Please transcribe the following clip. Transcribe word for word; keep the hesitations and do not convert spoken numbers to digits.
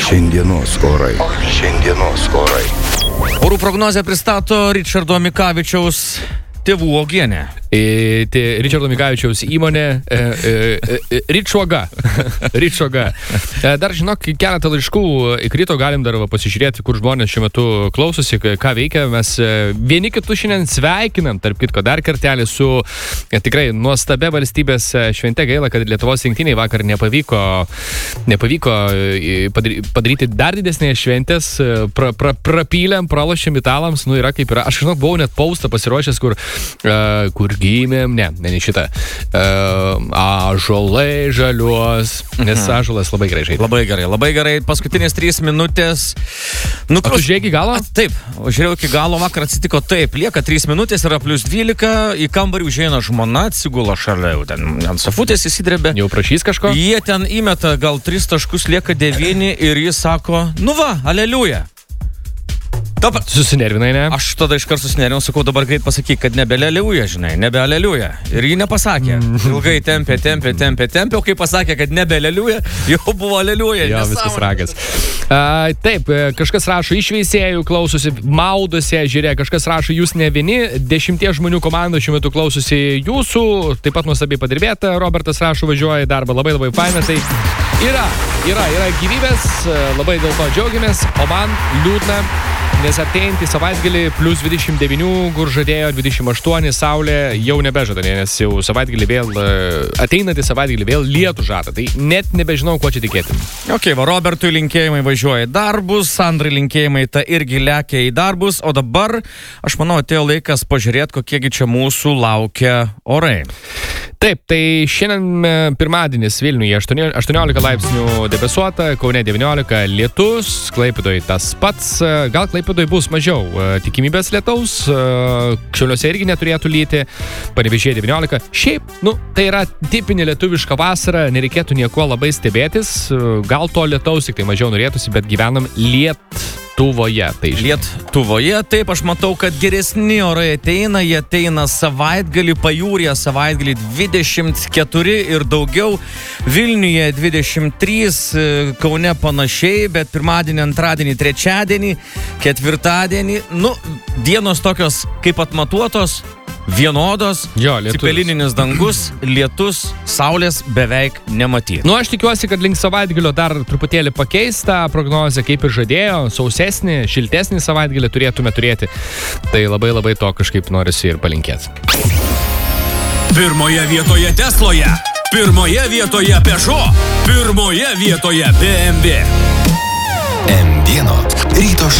Šiandienos orai. Šiandienos orai. Orų prognozę pristato Ričardo Mikavičiaus tėvų uogienė. E, tai Ričardo Mikavičiaus įmonė e, e, e, Ričuoga. Ričuoga. E, dar žinok, keletą laiškų įkrito, galim dar va, pasižiūrėti, kur žmonės šiuo metu klausosi, ką veikia. Mes e, vieni kitus šiandien sveikinam, tarp kitko, dar kartelį su e, tikrai nuostabia valstybės švente. Gaila, kad Lietuvos rinktiniai vakar nepavyko, nepavyko padaryti dar didesnės šventės. Pra, pra, prapylėm, pralošėm italams, nu yra kaip yra. Aš žinok, buvau net paustą pasiruošęs, kur, uh, kur gimėm, ne, ne, ne šitą. Uh, ąžuolai žaliuos, nes mhm. ąžuolas labai gerai žaidė. Labai gerai, labai gerai. Paskutinės trys minutės. Nu, tu žiūrėjai iki galo? A, taip, žiūrėjau iki galo, vakar atsitiko taip. Lieka trys minutės, yra plius dvylika, į kambarį užeina žmona, atsigula šalia, jau ten ant safutės įsidrėbė. Jau prašys kažko? Jie ten įmeta gal tris taškus, lieka devyni ir jis sako, nu va, aleliuja. Dabar susinervinai, ne? Aš tada iškart susinervinau, sakau, dabar greit pasakyk, kad nebe aleliuja, žinai, nebe aleliuja. Ir ji nepasakė. Ilgai tempė, tempė, tempė, tempė, o kai pasakė, kad nebe aleliuja, jau buvo aleliuja. Jo, viskas ragas. Uh, taip, kažkas rašo, iš veisėjų klausosi, maudosi, žiūrėk, kažkas rašo, jūs ne vieni, dešimties žmonių komanda šiuo metu klausosi jūsų, taip pat nuostabiai padirbėta, Robertas rašo, važiuoja į darbą, labai labai faina, tai yra, yra, yra gyvybės, labai dėl to džiaugiamės, o man liūdna. Nes artėjantį savaitgalį plus dvidešimt devyni, kur žadėjo dvidešimt aštuoni, saulė jau nebežada, nes jau savaitgalį vėl, ateinantį savaitgalį vėl lietų žada. Tai net nebežinau, ko čia tikėti. Ok, va, Robertui linkėjimai važiuoja į darbus, Sandrai linkėjimai ta irgi lekia į darbus, o dabar, aš manau, atėjo laikas pažiūrėti, kokiegi čia mūsų laukia orai. Taip, tai šiandien pirmadienis Vilniuje aštuoniolika laipsnių debesuota, Kaune devyniolika, lietus, Klaipėdoje tas pats, gal Klaipėdoje bus mažiau tikimybės lietaus, Šiauliuose irgi neturėtų lyti, Panevėžyje devyniolika. Šiaip, nu, tai yra tipinė lietuviška vasara, nereikėtų nieko labai stebėtis, gal to lietaus tik tai mažiau norėtųsi, bet gyvenam liet. Tuvoje, tai Lietuvoje, taip, aš matau, kad geresni orai ateina, jie ateina savaitgalį, pajūryje savaitgalį dvidešimt keturi ir daugiau, Vilniuje dvidešimt trys, Kaune panašiai, bet pirmadienį, antradienį, trečiadienį, ketvirtadienį, nu, dienos tokios kaip atmatuotos, vienodos, cipelininis dangus, lietus, saulės beveik nematyti. Nu, aš tikiuosi, kad link savaitgalio dar truputėlį pakeis tą prognozę, kaip ir žadėjo, sausesnį, šiltesnį savaitgalį turėtume turėti. Tai labai labai to kažkaip norisi ir palinkėti. Pirmoje vietoje Tesloje, pirmoje vietoje Peugeot, pirmoje vietoje B M W. M vieno ryto